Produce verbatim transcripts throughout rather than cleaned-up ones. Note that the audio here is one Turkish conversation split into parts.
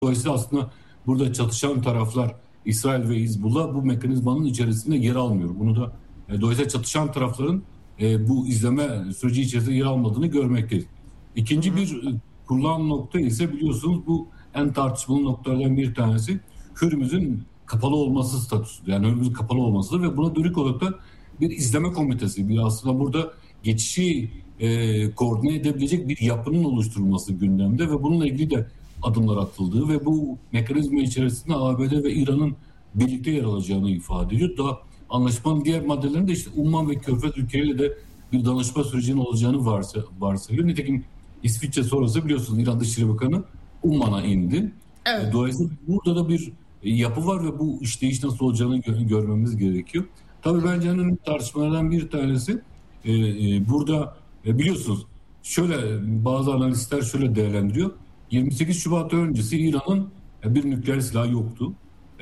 Dolayısıyla aslında burada çatışan taraflar İsrail ve Hizbullah bu mekanizmanın içerisinde yer almıyor. Bunu da e, dolayısıyla çatışan tarafların e, bu izleme süreci içerisinde yer almadığını görmekteyiz. İkinci Hı hı. bir e, kullanım nokta ise biliyorsunuz bu en tartışmalı noktalardan bir tanesi Hürmüz'ün kapalı olması statüsü. Yani Hürmüz'ün kapalı olmasıdır ve buna dönük olarak da bir izleme komitesi, bir aslında burada geçişi e, koordine edebilecek bir yapının oluşturulması gündemde ve bununla ilgili de adımlar atıldığı ve bu mekanizma içerisinde A B D ve İran'ın birlikte yer alacağını ifade ediyor. Daha anlaşmanın diğer maddelerinde işte Umman ve Körfez ülkeleriyle de bir danışma sürecinin olacağını varsa, varsayıyor. Nitekim İsviçre sonrası biliyorsunuz İran Dışişleri Bakanı Umman'a indi. Evet. Dolayısıyla burada da bir yapı var ve bu işleyiş nasıl olacağını gö- görmemiz gerekiyor. Tabii bence en önemli tartışmalardan bir tanesi e, e, burada e, biliyorsunuz şöyle bazı analistler şöyle değerlendiriyor. yirmi sekiz Şubat öncesi İran'ın e, bir nükleer silahı yoktu.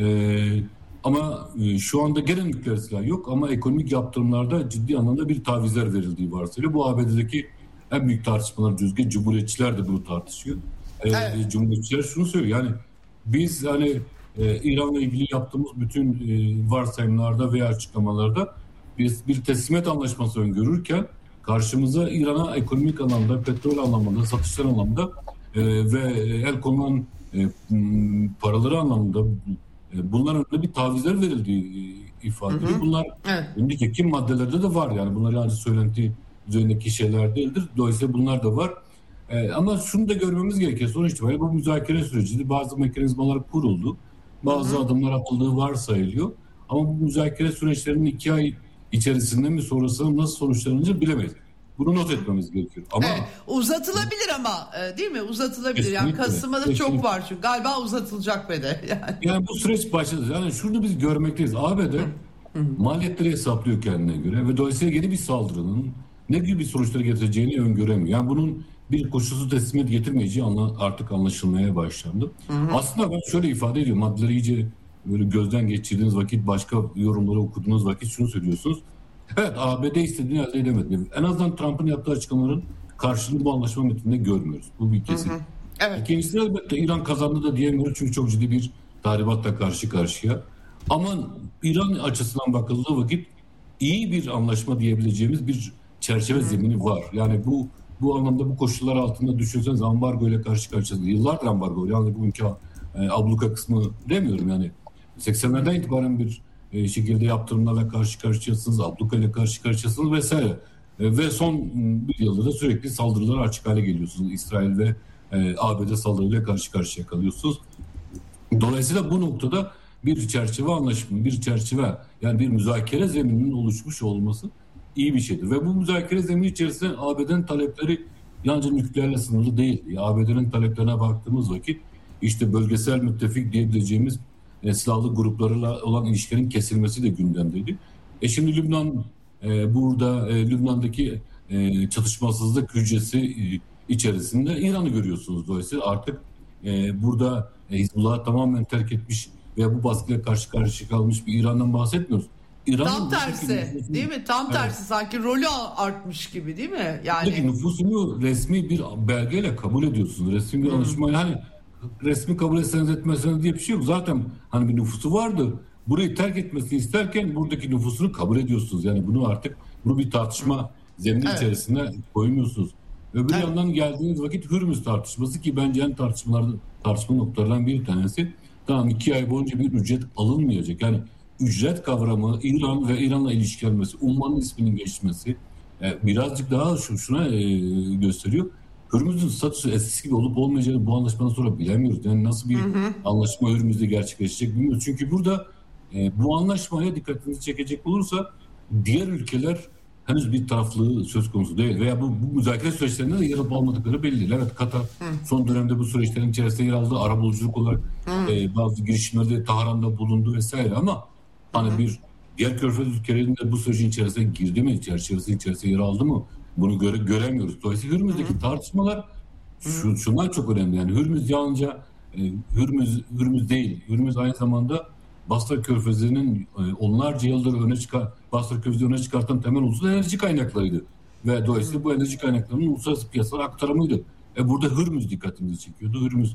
E, ama e, şu anda gene nükleer silah yok ama ekonomik yaptırımlarda ciddi anlamda bir tavizler verildiği varsayılıyor. Bu A B D'deki en büyük tartışmalar düzgün. Cumhuriyetçiler de bunu tartışıyor. E, Evet. Cumhuriyetçiler şunu söylüyor yani biz hani e, İran'la ilgili yaptığımız bütün e, varsayımlarda veya açıklamalarda biz bir teslimiyet anlaşması öngörürken karşımıza İran'a ekonomik anlamda, petrol anlamında, satışlar anlamında e, ve el konulan e, paraları anlamında e, bunların önünde bir tavizler verildiği e, ifade Hı ediyor. hı. Bunlar Evet. öndeki maddelerde de var yani bunlar yani söylenti üzerindeki şeyler değildir. Dolayısıyla bunlar da var. E, ama şunu da görmemiz gerekiyor. Sonuç itibariyle bu müzakere sürecinde bazı mekanizmalar kuruldu. Bazı Hı hı. adımlar atıldığı varsayılıyor. Ama bu müzakere süreçlerinin iki ay içerisinde mi sonrasında nasıl sonuçlanınca bilemeyiz. Bunu not etmemiz gerekiyor. Ama Evet. Uzatılabilir ama e, değil mi? Uzatılabilir. Yani kesinlikle, Kasım'a da çok kesinlikle. var çünkü. Galiba uzatılacak ve de yani. Yani bu süreç başladı. Yani şunu biz görmekteyiz. A B D maliyetleri hesaplıyor kendine göre ve dolayısıyla yeni bir saldırının ne gibi sonuçları getireceğini öngöremiyor. Yani bunun bir koşulsuz teslimiyet getirmeyeceği anla, artık anlaşılmaya başlandı. Hı hı. Aslında ben şöyle ifade ediyorum. Maddeleri iyice böyle gözden geçirdiğiniz vakit, başka yorumları okuduğunuz vakit şunu söylüyorsunuz. Evet, A B D istediğini elde edemedi. En azından Trump'ın yaptığı açıklamaların karşılığını bu anlaşma metninde görmüyoruz. Bu bir Hı kesin. hı. Evet. İkincisi elbette İran kazandı da diyemiyoruz çünkü çok ciddi bir tahribatla karşı karşıya. Ama İran açısından bakıldığı vakit iyi bir anlaşma diyebileceğimiz bir çerçeve zemini var. Yani bu bu anlamda bu koşullar altında düşünseniz ambargo ile karşı karşıyayız. Yıllardır ambargo. Yani bugünkü e, abluka kısmı demiyorum yani. seksenlerden itibaren bir e, şekilde yaptırımlarla karşı karşıyasınız. Abluka ile karşı karşıyasınız vesaire. E, ve son bir yılda da sürekli saldırılara açık hale geliyorsunuz. İsrail ve e, A B D saldırıyla karşı karşıya kalıyorsunuz. Dolayısıyla bu noktada bir çerçeve anlaşımı, bir çerçeve yani bir müzakere zemininin oluşmuş olması iyi bir şeydir. Ve bu müzakere zemini içerisinde A B D'nin talepleri yalnızca nükleerle sınırlı değil. A B D'nin taleplerine baktığımız vakit işte bölgesel müttefik diyebileceğimiz e, silahlı gruplarla olan ilişkilerin kesilmesi de gündemdeydi. E şimdi Lübnan e, burada e, Lübnan'daki e, çatışmasızlık hücresi e, içerisinde İran'ı görüyorsunuz. Dolayısıyla artık e, burada e, Hizbullah'ı tamamen terk etmiş veya bu baskıyla karşı karşıya kalmış bir İran'dan bahsetmiyoruz. İran'ın Tam tersi nüfusunu, değil mi? Tam evet, tersi sanki rolü artmış gibi değil mi? buradaki Yani. nüfusunu resmi bir belgeyle kabul ediyorsunuz. Resmi bir Hı. anlaşma yani resmi kabul etseniz etmezseniz diye bir şey yok. Zaten hani bir nüfusu vardı. Burayı terk etmesini isterken buradaki nüfusunu kabul ediyorsunuz. Yani bunu artık bunu bir tartışma zemini Evet. içerisine koymuyorsunuz. Öbür Evet. yandan geldiğiniz vakit Hürmüz tartışması ki bence en tartışmalarda tartışma noktalarından bir tanesi. Tamam iki ay boyunca bir ücret alınmayacak. Yani ücret kavramı İran ve İran'la ilişkilenmesi, Umman'ın isminin geçmesi e, birazcık daha şu, şuna e, gösteriyor. Hürmüz'ün statüsü eskisi gibi olup olmayacağını bu anlaşmadan sonra bilemiyoruz. Yani nasıl bir Hı hı. anlaşma Hürmüz'de gerçekleşecek bilmiyoruz. Çünkü burada e, bu anlaşmaya dikkatinizi çekecek olursa diğer ülkeler henüz bir taraflığı söz konusu değil. Veya bu, bu müzakere süreçlerinde de yer alıp almadıkları belli değil. Evet Katar son dönemde bu süreçlerin içerisinde yer aldı. Arabuluculuk olarak e, bazı girişimlerde Tahran'da bulundu vesaire ama hani bir diğer körfez ülkelerinde bu sürecin içerisine girdi mi? Çerçevesi içerisinde yer aldı mı? Bunu göre, göremiyoruz. Dolayısıyla Hürmüz'deki tartışmalar şu, şunlar çok önemli. Yani Hürmüz yalnızca e, Hürmüz, Hürmüz değil. Hürmüz aynı zamanda Basra Körfezi'nin e, onlarca yıldır öne çıkan Basra Körfezi'ni öne çıkartan temel unsur enerji kaynaklarıydı. Ve dolayısıyla bu enerji kaynaklarının uluslararası piyasalara aktarımıydı. E burada Hürmüz dikkatimizi çekiyordu. Hürmüz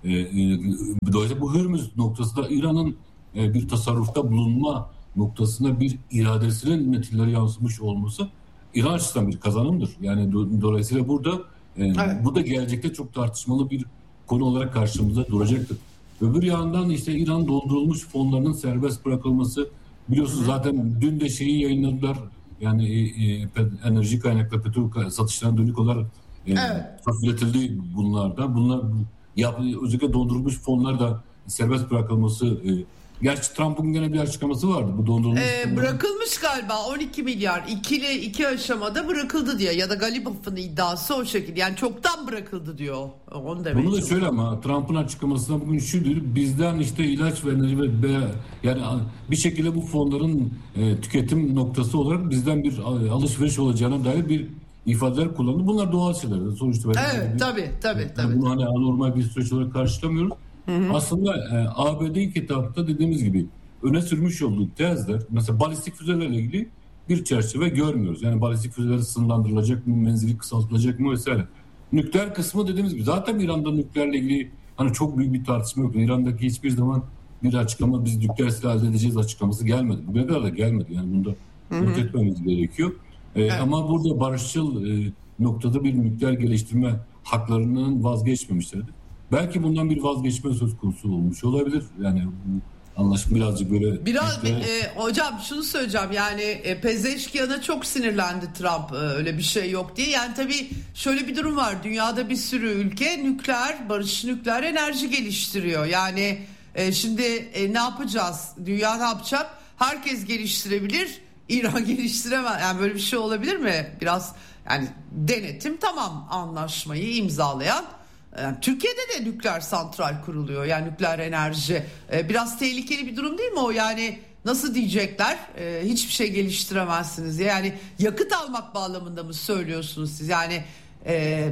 E, e, dolayısıyla bu Hürmüz noktasında İran'ın e, bir tasarrufta bulunma noktasında bir iradesinin neticelere yansımış olması İran açısından bir kazanımdır. Yani do, dolayısıyla burada e, Evet. bu da gelecekte çok tartışmalı bir konu olarak karşımıza duracaktır. Öbür yandan işte İran dondurulmuş fonlarının serbest bırakılması, biliyorsunuz zaten dün de şeyi yayınladılar. Yani e, e, enerji kaynaklı petrol satışlarına dönük olarak e, Evet. hafifletildi bunlardan. Bunlar yap, özellikle dondurulmuş fonlar da serbest bırakılması. E, gerçi Trump'ın gene bir açıklaması vardı. Bu dondurulmuş Ee, fonlar. bırakılmış galiba on iki milyar ikili iki aşamada bırakıldı diye, ya da Galipov'un iddiası o şekilde. Yani çoktan bırakıldı diyor. Onu demeye Bunu da çalışıyorum. şöyle, ama Trump'ın açıklamasında bugün şudur: bizden işte ilaç ve enerji ve ve- yani bir şekilde bu fonların e, tüketim noktası olarak bizden bir e, alışveriş olacağına dair bir ifadeler kullandı. Bunlar doğal şeyler. Sonuçta ben Evet, bir, tabii tabii yani tabii. bunu hani anormal bir süreç olarak karşılamıyoruz. Aslında e, A B D kitapta dediğimiz gibi öne sürmüş olduğu tezler, mesela balistik füzelerle ilgili bir çerçeve görmüyoruz. Yani balistik füzeler sınırlandırılacak mı, menzili kısaltılacak mı vesaire. Nükleer kısmı dediğimiz gibi zaten İran'da nükleerle ilgili hani çok büyük bir tartışma yok. İran'daki hiçbir zaman bir açıklama, biz nükleer silah elde edeceğiz açıklaması gelmedi. Bugüne kadar da gelmedi. Yani bunda umut etmemiz gerekiyor. Ee, Evet. Ama burada barışçıl e, noktada bir nükleer geliştirme haklarından vazgeçmemişlerdi. Belki bundan bir vazgeçme söz konusu olmuş olabilir. Yani bu anlaşma birazcık böyle... Biraz nükleer- e, hocam şunu söyleyeceğim, yani e, Pezeşkian'a çok sinirlendi Trump, e, öyle bir şey yok diye. Yani tabii şöyle bir durum var, dünyada bir sürü ülke nükleer barış nükleer enerji geliştiriyor. Yani e, şimdi e, ne yapacağız, dünya ne yapacak, herkes geliştirebilir, İran geliştiremez. Yani böyle bir şey olabilir mi? Biraz yani denetim tamam, anlaşmayı imzalayan. Yani Türkiye'de de nükleer santral kuruluyor, yani nükleer enerji. Ee, biraz tehlikeli bir durum değil mi o? Yani nasıl diyecekler? Ee, hiçbir şey geliştiremezsiniz. Yani yakıt almak bağlamında mı söylüyorsunuz siz? Yani e,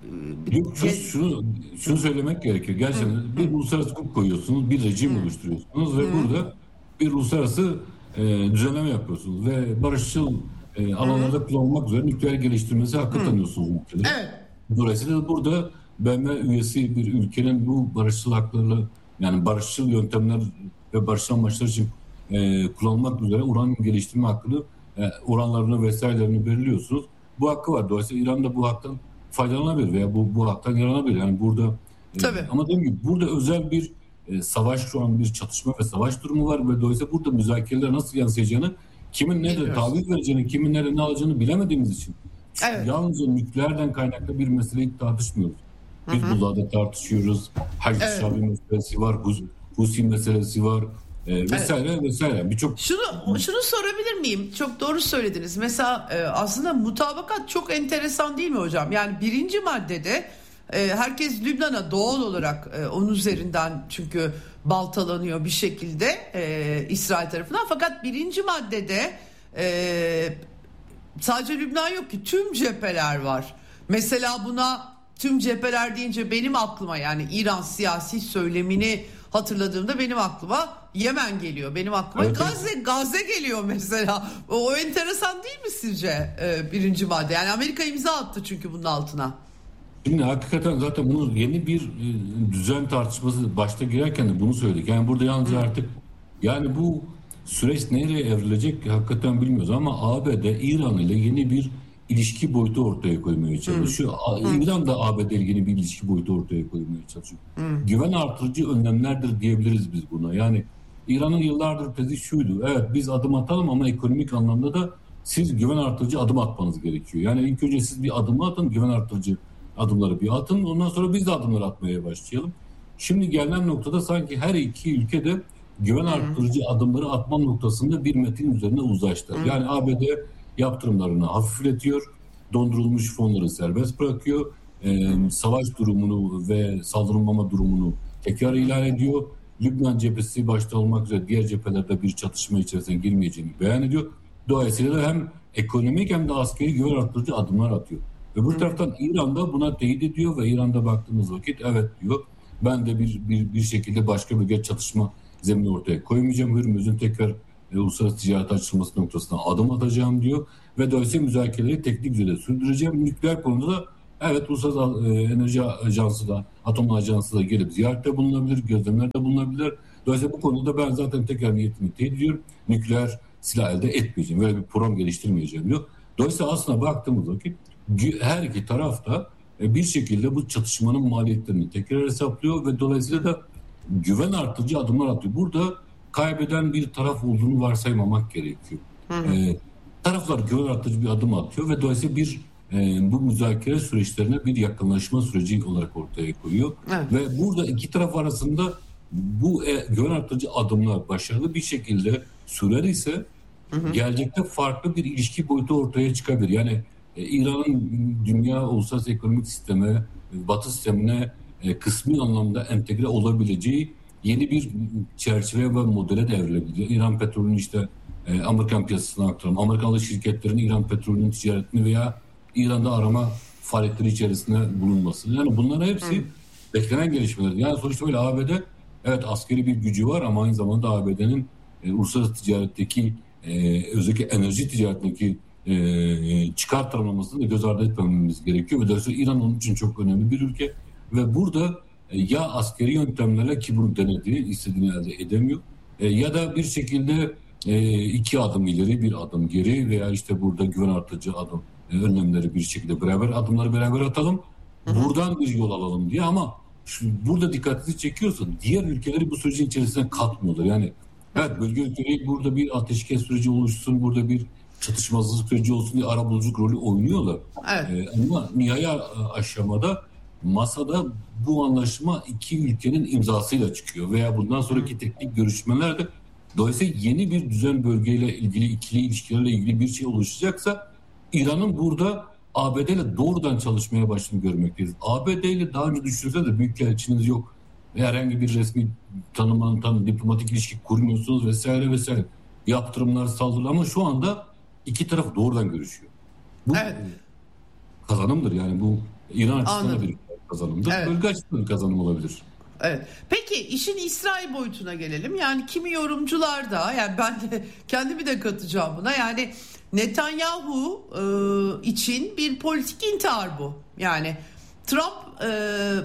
Yok, şunu, şunu, şunu söylemek gerekiyor. Gerçekten bir uluslararası hukuk koyuyorsunuz, bir rejim oluşturuyorsunuz ve burada bir uluslararası e, düzenleme yapıyorsunuz ve barışçıl e, alanlarda kullanılmak üzere nükleer geliştirmesi hakkı tanıyorsunuz ülkelere. evet. Dolayısıyla burada B M üyesi bir ülkenin bu barışçıl haklarla, yani barışçıl yöntemler ve barışçıl amaçlar için e, kullanılmak üzere uran geliştirme hakkını, e, oranlarını vesairelerini belirliyorsunuz. Bu hakkı var. Dolayısıyla İran da bu haktan faydalanabilir veya bu, bu haktan yararlanabilir. Yani burada e, Tabii. ama dediğim gibi burada özel bir e, savaş, şu an bir çatışma ve savaş durumu var ve dolayısıyla burada müzakereler nasıl yansıyacağını, kimin nerede Bilmiyoruz. taviz vereceğini, kimin nerede ne alacağını bilemediğimiz için Evet. yalnızca nükleerden kaynaklı bir meseleyi tartışmıyoruz. Hizbullah'da tartışıyoruz. Hac Evet. Şabi meselesi var, Hus- Husi meselesi var e, vesaire vesaire. Birçok Şunu şunu sorabilir miyim? Çok doğru söylediniz. Mesela e, aslında mutabakat çok enteresan değil mi hocam? Yani birinci maddede e, herkes Lübnan'a doğal olarak e, onun üzerinden çünkü baltalanıyor bir şekilde e, İsrail tarafından. Fakat birinci maddede e, sadece Lübnan yok ki, tüm cepheler var. Mesela buna tüm cepheler deyince benim aklıma, yani İran siyasi söylemini hatırladığımda benim aklıma Yemen geliyor. Benim aklıma Evet, Gazze Gazze geliyor mesela. O, o enteresan değil mi sizce e, birinci madde? Yani Amerika imza attı çünkü bunun altına. Şimdi hakikaten zaten bunu yeni bir e, düzen tartışması başta girerken de bunu söyledik. Yani burada yalnızca artık yani bu süreç nereye evrilecek hakikaten bilmiyoruz ama A B D İran ile yeni bir ilişki boyutu ortaya koymaya çalışıyor. A- İran da A B D ile yeni bir ilişki boyutu ortaya koymaya çalışıyor. Güven artırıcı önlemlerdir diyebiliriz biz buna. Yani İran'ın yıllardır tezi şuydu: evet biz adım atalım ama ekonomik anlamda da siz güven artırıcı adım atmanız gerekiyor. Yani ilk önce siz bir adım atın, güven artırıcı adımları bir atın, ondan sonra biz de adımları atmaya başlayalım. Şimdi gelinen noktada sanki her iki ülke de güven artırıcı adımları atma noktasında bir metin üzerine uzlaştı. Yani A B D yaptırımlarını hafifletiyor, dondurulmuş fonları serbest bırakıyor, e, savaş durumunu ve saldırılmama durumunu tekrar ilan ediyor. Lübnan cephesi başta olmak üzere diğer cephelerde bir çatışma içerisine girmeyeceğini beyan ediyor. Dolayısıyla da hem ekonomik hem de askeri güven artırıcı adımlar atıyor. Öbür taraftan İran da buna teyit ediyor ve İran'da baktığımız vakit evet diyor, ben de bir bir, bir şekilde başka bir çatışma zemini ortaya koymayacağım. Hürmüz'ün tekrar e, uluslararası ticaret açılması noktasına adım atacağım diyor ve dolayısıyla müzakereleri teknik düzeyde sürdüreceğim. Nükleer konuda da Evet, Uluslararası e, Enerji Ajansı da, Atom Ajansı da gelip ziyarette bulunabilir, gözlemlerde bulunabilir. Dolayısıyla bu konuda ben zaten tekrar niyetimi teyit ediyorum. Nükleer silah elde etmeyeceğim, böyle bir program geliştirmeyeceğim diyor. Dolayısıyla aslında baktığımız vakit her iki taraf da bir şekilde bu çatışmanın maliyetlerini tekrar hesaplıyor ve dolayısıyla da güven artırıcı adımlar atıyor. Burada kaybeden bir taraf olduğunu varsaymamak gerekiyor. Hı hı. Ee, taraflar güven artırıcı bir adım atıyor ve dolayısıyla bir e, bu müzakere süreçlerine bir yakınlaşma süreci olarak ortaya koyuyor. Evet. Ve burada iki taraf arasında bu e, güven artırıcı adımlar başarılı bir şekilde sürer ise hı hı. gelecekte farklı bir ilişki boyutu ortaya çıkabilir. Yani e, İran'ın dünya uluslararası ekonomik sisteme, Batı sistemine e, kısmi anlamda entegre olabileceği yeni bir çerçeve ve modele devrilebilir. İran petrolünün işte e, Amerikan piyasasına aktarım, Amerikalı şirketlerin İran petrolünün ticaretini veya İran'da arama faaliyetleri içerisinde bulunması. Yani bunların hepsi Hı. beklenen gelişmeler. Yani sonuçta öyle A B D evet askeri bir gücü var ama aynı zamanda A B D'nin e, uluslararası ticaretteki e, özellikle enerji ticaretindeki e, çıkar tanımlamasını da göz ardı etmememiz gerekiyor. Ve dolayısıyla İran onun için çok önemli bir ülke. Ve burada e, ya askeri yöntemlerle ki bunu denedi, istediğini elde edemiyor. E, ya da bir şekilde e, iki adım ileri bir adım geri veya işte burada güven artırıcı adım e, önlemleri bir şekilde beraber adımları beraber atalım. Hı-hı. Buradan bir yol alalım diye ama şu, burada dikkatinizi çekiyorsa diğer ülkeleri bu sürecin içerisine katmıyorlar. Yani evet bölge ülkeleri burada bir ateşkes süreci oluşsun, burada bir çatışmasızlık süreci olsun diye arabuluculuk rolü oynuyorlar. Evet. Ee, ama nihai aşamada masada bu anlaşma iki ülkenin imzasıyla çıkıyor veya bundan sonraki teknik görüşmelerde dolayısıyla yeni bir düzen bölgeyle ilgili ikili ilişkilerle ilgili bir şey oluşacaksa İran'ın burada A B D ile doğrudan çalışmaya başladığını görmekteyiz. A B D ile daha önce düşünse de büyükelçiniz yok. Herhangi bir resmi tanıman, tanım, diplomatik ilişki kurmuyorsunuz vesaire vesaire. Yaptırımlar, saldırılar ama şu anda iki taraf doğrudan görüşüyor. Bu evet. kazanımdır yani bu İran açısından bir kazanımdır. Evet. Bölge açısından bir kazanım olabilir. Evet. Peki işin İsrail boyutuna gelelim. Yani kimi yorumcular da yani ben de kendimi de katacağım buna. Yani Netanyahu e, için bir politik intihar bu. Yani Trump e,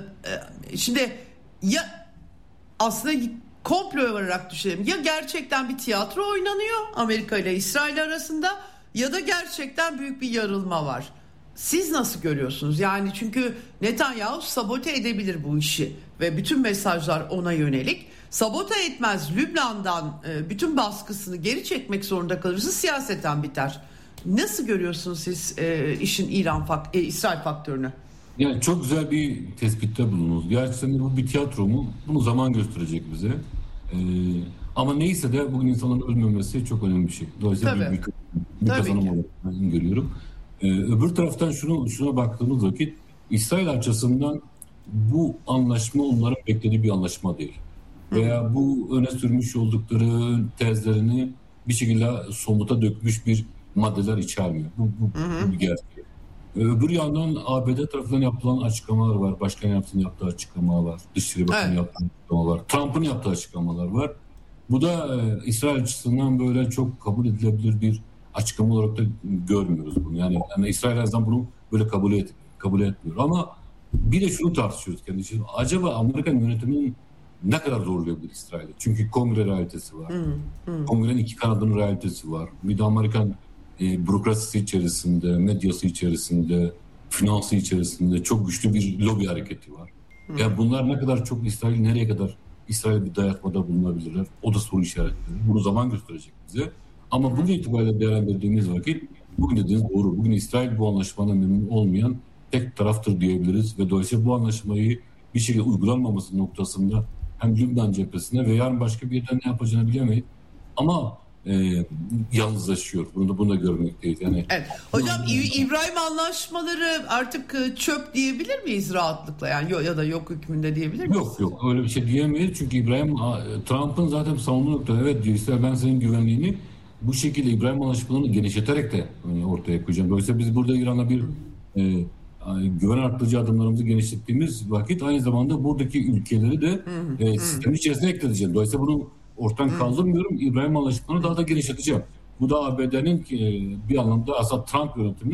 e, şimdi ya aslında komplo olarak düşünelim. Ya gerçekten bir tiyatro oynanıyor Amerika ile İsrail arasında ya da gerçekten büyük bir yarılma var. Siz nasıl görüyorsunuz? Yani çünkü Netanyahu sabote edebilir bu işi ve bütün mesajlar ona yönelik. Sabote etmez Lübnan'dan bütün baskısını geri çekmek zorunda kalırsa siyaseten biter. Nasıl görüyorsunuz siz e, işin İran fak- e, İsrail faktörünü? Yani çok güzel bir tespitte bulundunuz. Gerçekten bu bir tiyatro mu? Bunu zaman gösterecek bize. Ee, ama neyse de bugün insanların ölmemesi çok önemli bir şey. Dolayısıyla Tabii. bir, bir, bir kazanım olarak ben görüyorum. Ee, öbür taraftan şunu şuna baktığımız vakit İsrail açısından bu anlaşma onların beklediği bir anlaşma değil. Veya bu öne sürmüş oldukları tezlerini bir şekilde somuta dökmüş bir maddeler içermiyor. Bu, bu, bu bir gerçek. Öbür yandan A B D tarafından yapılan açıklamalar var. Başkan yaptığının yaptığı açıklamalar var. Dışişleri Bakanı evet. yaptığı açıklamalar var. Trump'ın yaptığı açıklamalar var. Bu da e, İsrail açısından böyle çok kabul edilebilir bir açıklama olarak da görmüyoruz bunu. Yani, yani İsrail her zaman bunu böyle kabul et, kabul etmiyor. Ama bir de şunu tartışıyoruz kendi için. Acaba Amerikan yönetiminin ne kadar zorlayabilir İsrail'i? Çünkü kongre realitesi var. Hmm, hmm. Kongrenin iki kanadının realitesi var. Bir de Amerikan e, bürokrasisi içerisinde, medyası içerisinde, finansı içerisinde çok güçlü bir lobi hareketi var. Hmm. Yani bunlar ne kadar çok İsrail, nereye kadar İsrail bir dayatmada bulunabilirler? O da soru işaretleri. Bunu zaman gösterecek bize. Ama bugün itibariyle değerlendirdiğimiz vakit bugün dediğiniz doğru. Bugün İsrail bu anlaşmadan memnun olmayan tek taraftır diyebiliriz ve dolayısıyla bu anlaşmayı bir şekilde uygulanmaması noktasında hem Lübnan cephesine ve yarın başka bir yerden ne yapacağını bilemeyiz. Ama e, yalnızlaşıyor. Bunu da, bunu da görmekteyiz. Yani, evet. Hocam bu, İbrahim anlaşmaları artık çöp diyebilir miyiz rahatlıkla? Yani ya da yok hükmünde diyebilir miyiz? Yok yok öyle bir şey diyemeyiz. Çünkü İbrahim Trump'ın zaten savunduğu nokta evet diyor İsrail ben senin güvenliğini bu şekilde İbrahim anlaşmalarını genişleterek de ortaya koyacağım. Dolayısıyla biz burada İran'a bir e, güven arttırıcı adımlarımızı genişlettiğimiz vakit aynı zamanda buradaki ülkeleri de e, sistemin içerisine ekleteceğim. Dolayısıyla bunu ortadan kaldırmıyorum. İbrahim Anlaşmalarını daha da genişleteceğim. Bu da A B D'nin e, bir anlamda aslında Trump yönetiminin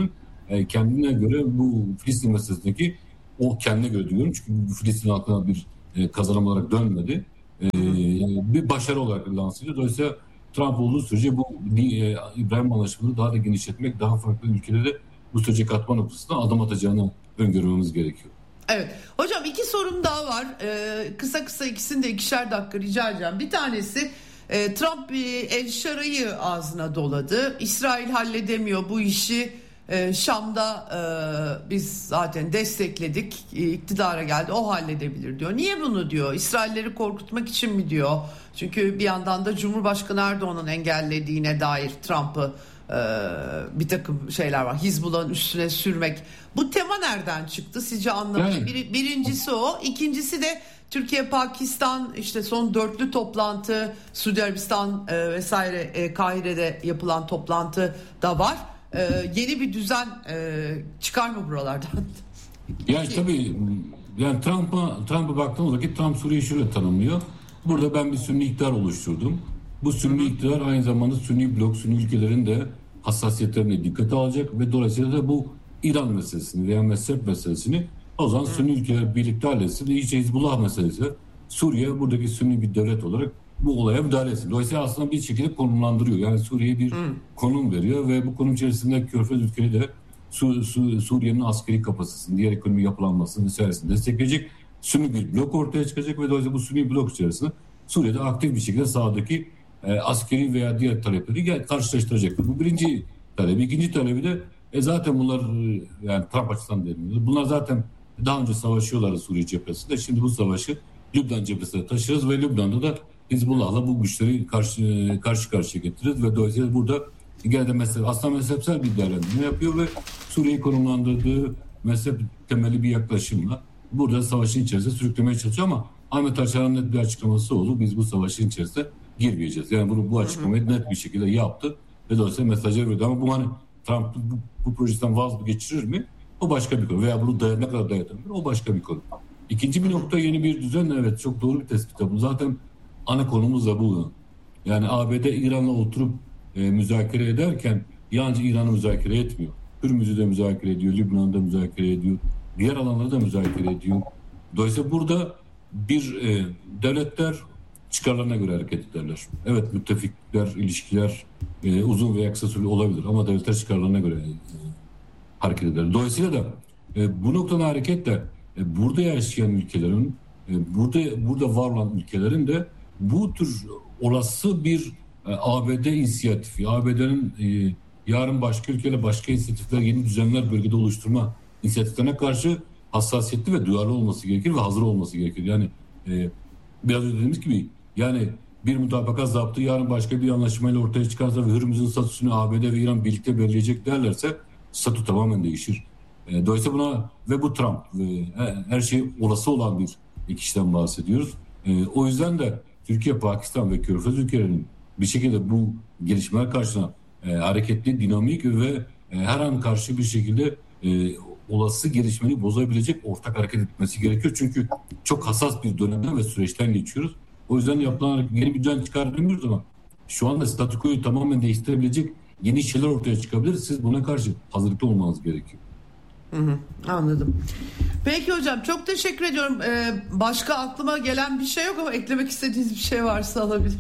e, kendine göre bu Filistin meselesindeki o kendine göre diyorum çünkü Filistin halkına bir e, kazanım olarak dönmedi. E, bir başarı olarak lanse ediyor. Dolayısıyla Trump olduğu sürece bu e, İbrahim Anlaşması'nı daha da genişletmek, daha farklı ülkelere bu sürece katma noktasında adım atacağını öngörmemiz gerekiyor. Evet. Hocam iki sorum daha var. Ee, kısa kısa ikisini de ikişer dakika rica edeceğim. Bir tanesi e, Trump e, El Şara'yı ağzına doladı. İsrail halledemiyor bu işi. E, Şam'da e, biz zaten destekledik. E, iktidara geldi. O halledebilir diyor. Niye bunu diyor? İsrailleri korkutmak için mi diyor? Çünkü bir yandan da Cumhurbaşkanı Erdoğan'ın engellediğine dair Trump'ı e, bir takım şeyler var. Hizbullah'ın üstüne sürmek. Bu tema nereden çıktı? Sizce anlamayın. Bir, birincisi o. İkincisi de Türkiye-Pakistan işte son dörtlü toplantı, Suudi Arabistan e, vesaire e, Kahire'de yapılan toplantı da var. E, yeni bir düzen e, çıkar mı buralardan? Yani tabii yani Trump'a Trump'a baktığımız vakit Trump Suriye'yi şöyle tanımlıyor. Burada ben bir Sünni iktidar oluşturdum. Bu Sünni iktidar aynı zamanda Sünni blok, Sünni ülkelerin de hassasiyetlerini dikkate alacak ve dolayısıyla da bu İran meselesini veya mezhep meselesini o zaman Sünni ülkeler birlikte halletsin. İşte Hizbullah meselesi Suriye buradaki Sünni bir devlet olarak bu olaya müdahale etsin. Dolayısıyla aslında bir şekilde konumlandırıyor. Yani Suriye'ye bir hmm. konum veriyor ve bu konum içerisinde Körfez ülkeleri de Su, Su, Suriye'nin askeri kapasitesini, diğer ekonomi yapılanmasını vesairesini destekleyecek. Sünni bir blok ortaya çıkacak ve dolayısıyla bu Sünni blok içerisinde Suriye'de aktif bir şekilde sahadaki e, askeri veya diğer talepleri karşılaştıracaktır. Bu birinci talebi. İkinci talebi de e, zaten bunlar e, yani Trump açısından deniliyor. Bunlar zaten daha önce savaşıyorlardı Suriye cephesinde. Şimdi bu savaşı Lübnan cephesine taşırız ve Lübnan'da da Hizbullah'la bu güçleri karşı karşı karşıya getiririz ve dolayısıyla burada genelde mezhep, aslında mezhepsel bir değerlendirme yapıyor ve Suriye'yi konumlandırdığı mezhep temeli bir yaklaşımla burada savaşın içerisinde sürüklemeye çalışıyor ama Ahmet Haçan'ın net bir açıklaması oldu. Biz bu savaşın içerisinde girmeyeceğiz. Yani bunu bu açıklamayı net bir şekilde yaptı ve dolayısıyla mesajı verdi ama bu hani Trump bu, bu projeden vazgeçirir mi? O başka bir konu. Veya bunu dayan, ne kadar dayatabilir? O başka bir konu. İkinci bir nokta yeni bir düzen. Evet çok doğru bir tespit. Bu zaten ana konumuz da bu. Yani A B D İran'la oturup e, müzakere ederken yalnızca İran'ı müzakere etmiyor. Hürmüz'ü de müzakere ediyor. Lübnan'da müzakere ediyor. Diğer alanları da müzakere ediyor. Dolayısıyla burada bir e, devletler çıkarlarına göre hareket ederler. Evet müttefikler, ilişkiler e, uzun veya kısa süreli olabilir ama devletler çıkarlarına göre e, hareket eder. Dolayısıyla da e, bu noktadan hareketle e, burada yaşayan ülkelerin, e, burada burada var olan ülkelerin de bu tür olası bir e, A B D inisiyatifi, A B D'nin e, yarın başka ülkeyle başka inisiyatifler, yeni düzenler bölgede oluşturma inisiyatiflerine karşı hassasiyetli ve duyarlı olması gerekir ve hazır olması gerekir. Yani e, biraz önce dediğimiz gibi yani bir mutabakat zaptı yarın başka bir anlaşmayla ortaya çıkarsa ve Hürmüz'ün statüsünü A B D ve İran birlikte belirleyecek derlerse statü tamamen değişir. E, dolayısıyla buna ve bu Trump ve her şey olası olan bir kişiden bahsediyoruz. E, o yüzden de Türkiye, Pakistan ve Körfez ülkelerinin bir şekilde bu gelişmeler karşısına e, hareketli, dinamik ve e, her an karşı bir şekilde e, olası gelişmeyi bozabilecek ortak hareket etmesi gerekiyor. Çünkü çok hassas bir dönemden ve süreçten geçiyoruz. O yüzden yapılan yeni bir düzen çıkartmıyoruz ama şu anda statükoyu tamamen değiştirebilecek yeni şeyler ortaya çıkabilir. Siz buna karşı hazırlıklı olmanız gerekiyor. Hı hı, anladım. Peki hocam çok teşekkür ediyorum. Ee, başka aklıma gelen bir şey yok ama eklemek istediğiniz bir şey varsa alabilirim.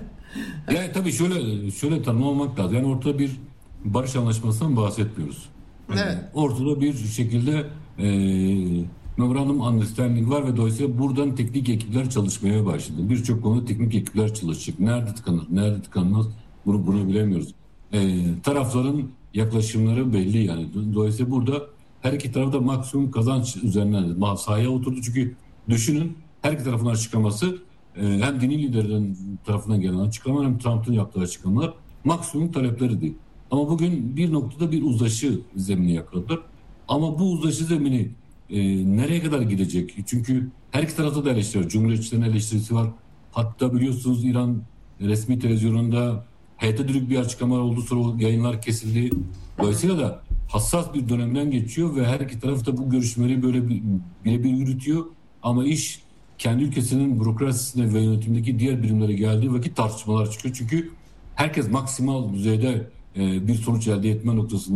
Yani tabii şöyle şöyle tanımlamak lazım. Yani ortada bir barış anlaşmasından bahsetmiyoruz. Yani evet. Ortada bir şekilde e, Memorandum Understanding var ve dolayısıyla buradan teknik ekipler çalışmaya başladı. Birçok konuda teknik ekipler çalışacak. Nerede tıkanır, nerede tıkanmaz bunu bunu bilemiyoruz. E, tarafların yaklaşımları belli yani. Dolayısıyla burada her iki tarafta maksimum kazanç üzerinden sahaya oturdu. Çünkü düşünün her iki tarafın açıklaması hem dini liderlerin tarafından gelen açıklamalar hem Trump'ın yaptığı açıklamalar maksimum talepleriydi. Ama bugün bir noktada bir uzlaşı zemini yakaladılar. Ama bu uzlaşı zemini e, nereye kadar gidecek? Çünkü her iki tarafta da eleştiri var. Cumhuriyetçilerin eleştirisi var. Hatta biliyorsunuz İran resmi televizyonunda heyete dönük bir açıklama oldu. Sonra yayınlar kesildi. Dolayısıyla da hassas bir dönemden geçiyor ve her iki taraf da bu görüşmeleri böyle birebir yürütüyor. Ama iş kendi ülkesinin bürokrasisine ve yönetimdeki diğer birimlere geldiği vakit tartışmalar çıkıyor. Çünkü herkes maksimal düzeyde e, bir sonuç elde etme noktasında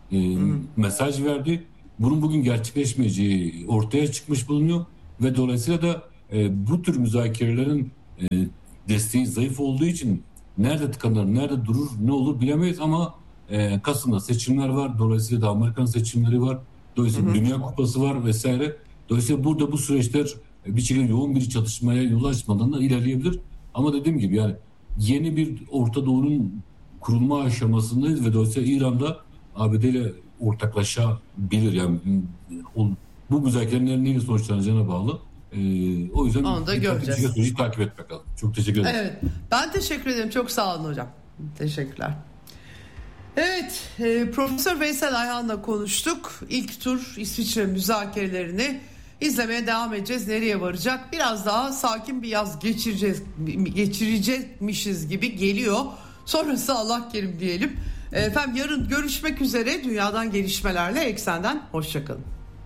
e, mesaj verdi. Bunun bugün gerçekleşmeyeceği ortaya çıkmış bulunuyor ve dolayısıyla da e, bu tür müzakerelerin e, desteği zayıf olduğu için nerede tıkanır, nerede durur, ne olur bilemeyiz ama e, Kasım'da seçimler var. Dolayısıyla da Amerikan seçimleri var. Dolayısıyla hı hı. Dünya Kupası var vesaire. Dolayısıyla burada bu süreçler bir şekilde yoğun bir çatışmaya yol açmadan da ilerleyebilir. Ama dediğim gibi yani yeni bir Orta Doğu'nun kurulma aşamasındayız ve dolayısıyla İran'da A B D ile ortaklaşabilir. Yani bu müzakerelerin neyle sonuçlanacağına bağlı. Ee, o yüzden onu da göreceğiz. Süreci takip et bakalım. Çok teşekkür ederim. Evet. Ben teşekkür ederim. Çok sağ olun hocam. Teşekkürler. Evet. E, Profesör Veysel Ayhan'la konuştuk. İlk tur İsviçre müzakerelerini izlemeye devam edeceğiz. Nereye varacak? Biraz daha sakin bir yaz geçireceğiz, geçirecekmişiz gibi geliyor. Sonrası Allah kerim diyelim. Efendim yarın görüşmek üzere. Dünyadan gelişmelerle Eksen'den hoşçakalın.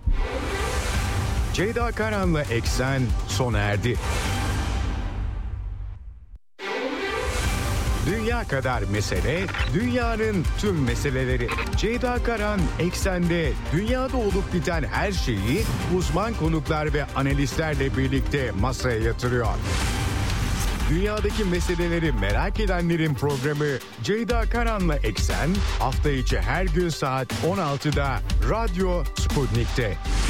Ceyda Karan'la Eksen sona erdi. Dünya kadar mesele, dünyanın tüm meseleleri. Ceyda Karan Eksen'de dünyada olup biten her şeyi uzman konuklar ve analistlerle birlikte masaya yatırıyor. Dünyadaki meseleleri merak edenlerin programı Ceyda Karan'la Eksen hafta içi her gün saat on altıda Radyo Sputnik'te.